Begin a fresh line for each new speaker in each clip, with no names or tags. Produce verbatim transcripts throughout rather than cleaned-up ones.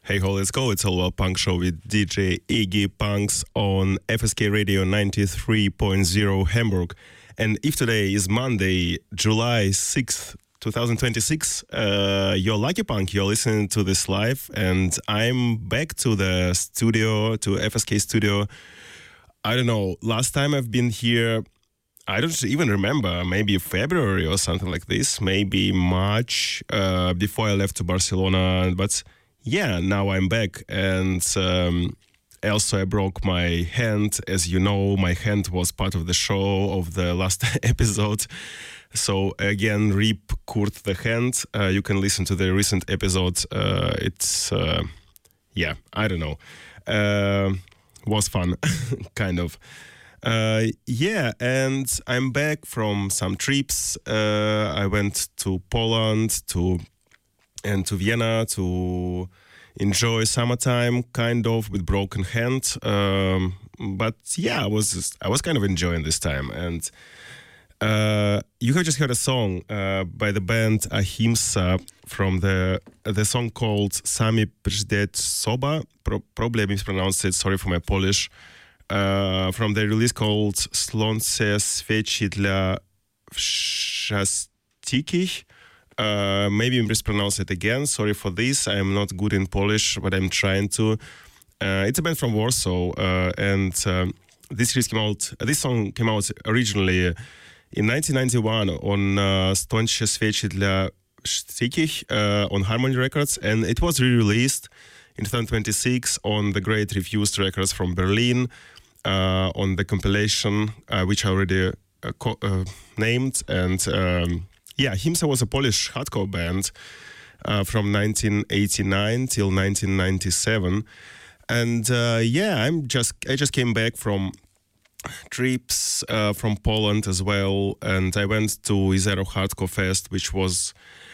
Hey ho, let's go. It's All About Punk Show with D J Iggy Punks on F S K Radio ninety-three point zero Hamburg. And if today is Monday, July sixth, twenty twenty-six, uh, you're lucky punk, you're listening to this live, and I'm back to the studio, to F S K studio. I don't know, last time I've been here, I don't even remember, maybe February or something like this, maybe March, uh, before I left to Barcelona, but yeah, now I'm back, and um, also I broke my hand. As you know, my hand was part of the show of the last episode. So again, rip Kurt the hand. Uh, you can listen to the recent episode. Uh, it's, uh, yeah, I don't know. Uh, was fun, kind of. Uh, yeah, and I'm back from some trips. Uh, I went to Poland, to and to Vienna to enjoy summertime, kind of with broken hand. Um, but yeah, I was just, I was kind of enjoying this time. And uh, you have just heard a song uh, by the band Ahimsa from the the song called Sami Przed Soba. Pro- probably I mispronounced it. Sorry for my Polish. Uh, from the release called Slonce Świeci dla Wszystkich. Uh, maybe mispronounce it again. Sorry for this. I'm not good in Polish, but I'm trying to. Uh, it's a band from Warsaw, uh, and um, this release came out. Uh, this song came out originally in nineteen ninety-one on uh, Slonce Świeci dla Wszystkich uh, on Harmony Records, and it was re-released in twenty twenty-six on the Great Refused Records from Berlin uh, on the compilation, uh, which I already uh, co- uh, named, and. Um, Yeah, Ahimsa was a Polish hardcore band uh, from nineteen eighty-nine till nineteen ninety-seven, and uh, yeah, I'm just I just came back from trips uh, from Poland as well, and I went to Izero Hardcore Fest, which was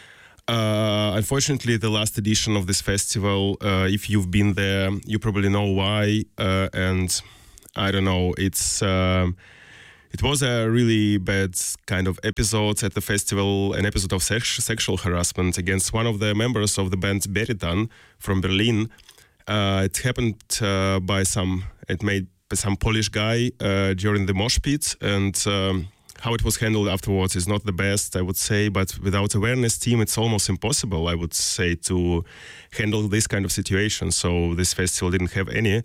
uh, unfortunately the last edition of this festival. Uh, if you've been there, you probably know why, uh, and I don't know, it's. Um, It was a really bad kind of episode at the festival, an episode of sex- sexual harassment against one of the members of the band Beritan from Berlin. Uh, it happened uh, by some, it made by some Polish guy uh, during the mosh pit, and um, how it was handled afterwards is not the best, I would say, but without awareness team, it's almost impossible, I would say, to handle this kind of situation. So this festival didn't have any.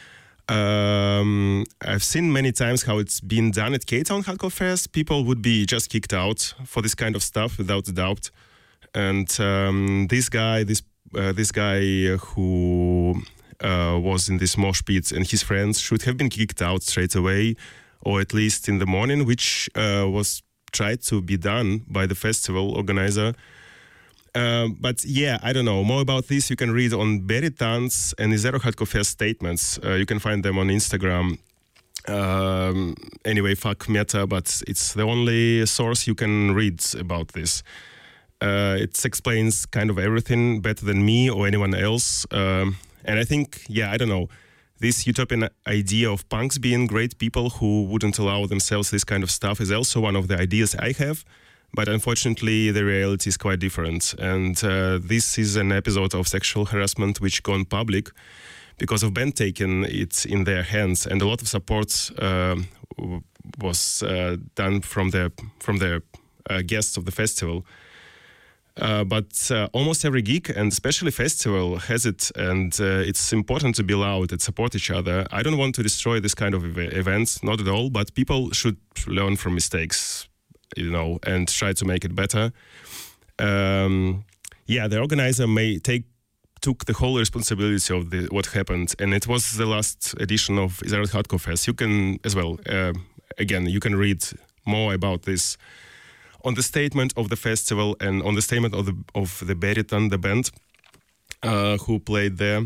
Um, I've seen many times how it's been done at K-Town Hardcore Fest. People would be just kicked out for this kind of stuff, without a doubt. And um, this guy, this uh, this guy who uh, was in this mosh pit, and his friends should have been kicked out straight away, or at least in the morning, which uh, was tried to be done by the festival organizer. Uh, but yeah, I don't know. More about this you can read on Beritan's and Izero Hardcore Fest statements. Uh, you can find them on Instagram. Um, anyway, fuck Meta, but it's the only source you can read about this. Uh, it explains kind of everything better than me or anyone else. Um, and I think, yeah, I don't know. This utopian idea of punks being great people who wouldn't allow themselves this kind of stuff is also one of the ideas I have. But unfortunately, the reality is quite different. And uh, this is an episode of sexual harassment which gone public because of band taking it in their hands. And a lot of support uh, w- was uh, done from the from the uh, guests of the festival. Uh, but uh, almost every gig, and especially festival, has it. And uh, it's important to be loud and support each other. I don't want to destroy this kind of ev- events, not at all. But people should learn from mistakes, you know, and try to make it better. Um, yeah, the organizer may take took the whole responsibility of the, what happened, and it was the last edition of Izero Hardcore Fest. You can as well, uh, again, you can read more about this on the statement of the festival and on the statement of the of the Beritan, the band uh, who played there.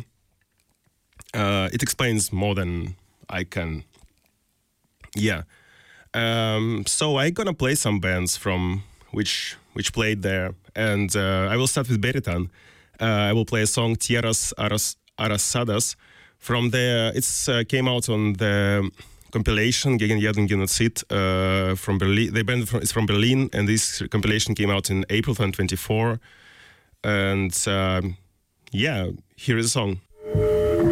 Uh, it explains more than I can. Yeah. Um, so I'm gonna play some bands from which which played there, and uh, I will start with Beritan. Uh, I will play a song Tierras Arras- Arrasadas from the. It's uh, came out on the compilation Gegen jeden Genozid uh, from Berlin. The band from, is from Berlin, and this compilation came out in April twenty twenty-four. And um, yeah, here is a song.